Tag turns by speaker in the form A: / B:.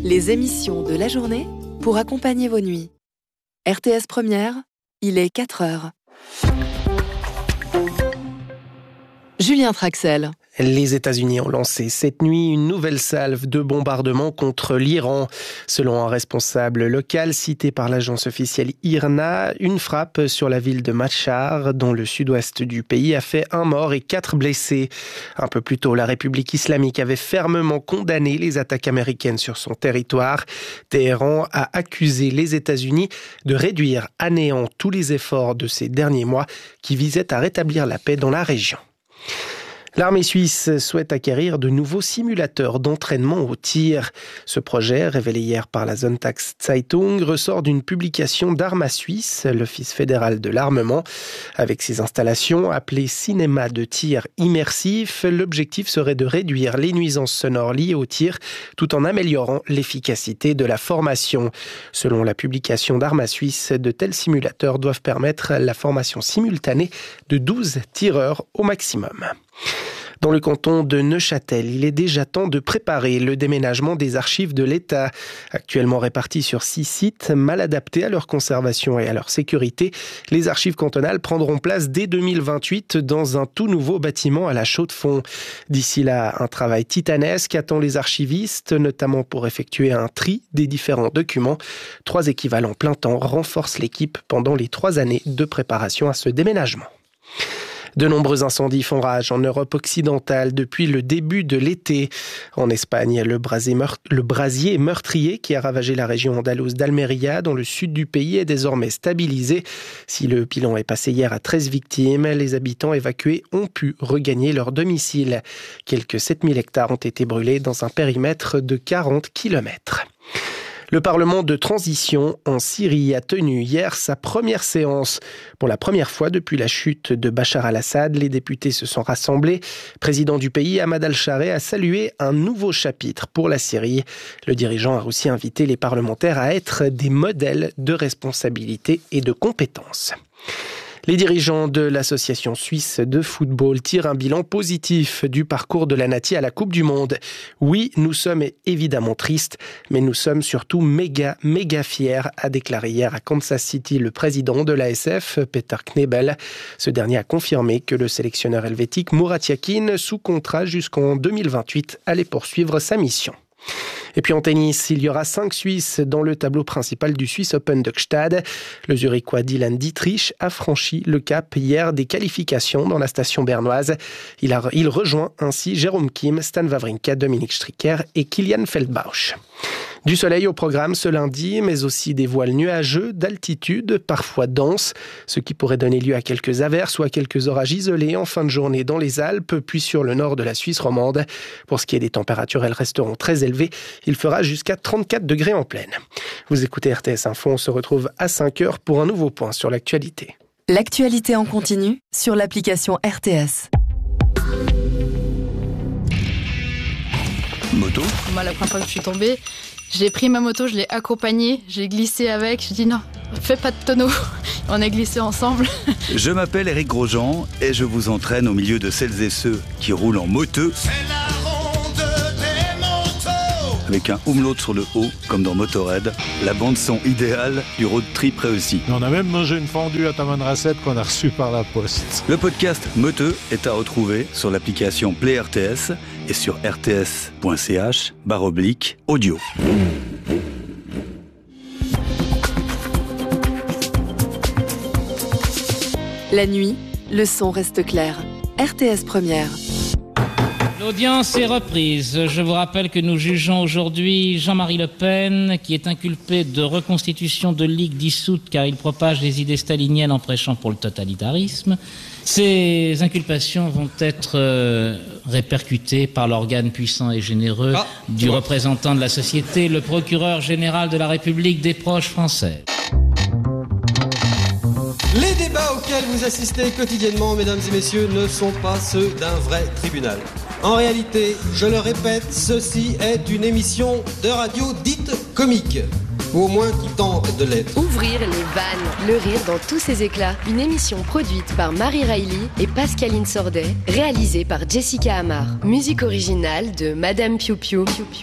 A: les émissions de la journée pour accompagner vos nuits. RTS Première, il est 4h. Julien Traxel.
B: Les États-Unis ont lancé cette nuit une nouvelle salve de bombardements contre l'Iran. Selon un responsable local cité par l'agence officielle IRNA, une frappe sur la ville de Machhar, dans le sud-ouest du pays, a fait 1 mort et 4 blessés. Un peu plus tôt, la République islamique avait fermement condamné les attaques américaines sur son territoire. Téhéran a accusé les États-Unis de réduire à néant tous les efforts de ces derniers mois qui visaient à rétablir la paix dans la région. L'armée suisse souhaite acquérir de nouveaux simulateurs d'entraînement au tir. Ce projet, révélé hier par la Sonntagszeitung, ressort d'une publication d'Arma Suisse, l'Office fédéral de l'armement. Avec ces installations, appelées cinéma de tir immersif, l'objectif serait de réduire les nuisances sonores liées au tir, tout en améliorant l'efficacité de la formation. Selon la publication d'Arma Suisse, de tels simulateurs doivent permettre la formation simultanée de 12 tireurs au maximum. Dans le canton de Neuchâtel, il est déjà temps de préparer le déménagement des archives de l'État. Actuellement réparties sur 6 sites, mal adaptés à leur conservation et à leur sécurité, les archives cantonales prendront place dès 2028 dans un tout nouveau bâtiment à la Chaux-de-Fonds. D'ici là, un travail titanesque attend les archivistes, notamment pour effectuer un tri des différents documents. 3 équivalents plein temps renforcent l'équipe pendant les 3 années de préparation à ce déménagement. De nombreux incendies font rage en Europe occidentale depuis le début de l'été. En Espagne, le brasier meurtrier qui a ravagé la région andalouse d'Almeria dans le sud du pays est désormais stabilisé. Si le bilan est passé hier à 13 victimes, les habitants évacués ont pu regagner leur domicile. Quelques 7000 hectares ont été brûlés dans un périmètre de 40 km. Le Parlement de transition en Syrie a tenu hier sa première séance. Pour la première fois depuis la chute de Bachar al-Assad, les députés se sont rassemblés. Président du pays, Ahmad al-Shareh, a salué un nouveau chapitre pour la Syrie. Le dirigeant a aussi invité les parlementaires à être des modèles de responsabilité et de compétence. Les dirigeants de l'association suisse de football tirent un bilan positif du parcours de la Nati à la Coupe du Monde. Oui, nous sommes évidemment tristes, mais nous sommes surtout méga fiers, a déclaré hier à Kansas City le président de l'ASF, Peter Knebel. Ce dernier a confirmé que le sélectionneur helvétique Murat Yakin, sous contrat jusqu'en 2028, allait poursuivre sa mission. Et puis en tennis, il y aura 5 Suisses dans le tableau principal du Swiss Open de Gstaad. Le Zurichois Dylan Dietrich a franchi le cap hier des qualifications dans la station bernoise. Il rejoint ainsi Jérôme Kim, Stan Wawrinka, Dominique Stricker et Kilian Feldbausch. Du soleil au programme ce lundi, mais aussi des voiles nuageux d'altitude, parfois denses, ce qui pourrait donner lieu à quelques averses ou à quelques orages isolés en fin de journée dans les Alpes, puis sur le nord de la Suisse romande. Pour ce qui est des températures, elles resteront très élevées. Il fera jusqu'à 34 degrés en pleine. Vous écoutez RTS Info, on se retrouve à 5h pour un nouveau point sur l'actualité.
A: L'actualité en continu sur l'application RTS.
C: Moto.
D: Moi, la première fois que je suis tombée, j'ai pris ma moto, je l'ai accompagnée, j'ai glissé avec, je dis non, fais pas de tonneau. On a glissé ensemble.
C: Je m'appelle Éric Grosjean et je vous entraîne au milieu de celles et ceux qui roulent en moteux. C'est la ronde des motos. Avec un umlaut sur le haut, comme dans Motorhead, la bande-son idéale du road trip réussi.
E: On a même mangé une fondue à Tamanrasset qu'on a reçue par la poste.
C: Le podcast Moteux est à retrouver sur l'application Play RTS et sur rts.ch/audio.
A: La nuit, le son reste clair. RTS Première.
F: L'audience est reprise. Je vous rappelle que nous jugeons aujourd'hui Jean-Marie Le Pen, qui est inculpé de reconstitution de ligue dissoute car il propage les idées staliniennes en prêchant pour le totalitarisme. Ces inculpations vont être répercutées par l'organe puissant et généreux du représentant de la société, le procureur général de la République des proches français.
G: Les débats auxquels vous assistez quotidiennement, mesdames et messieurs, ne sont pas ceux d'un vrai tribunal. En réalité, je le répète, ceci est une émission de radio dite comique. Ou au moins qui tente de l'être.
H: Ouvrir les vannes, le rire dans tous ses éclats. Une émission produite par Marie Riley et Pascaline Sordet, réalisée par Jessica Amar. Musique originale de Madame Piu Piu.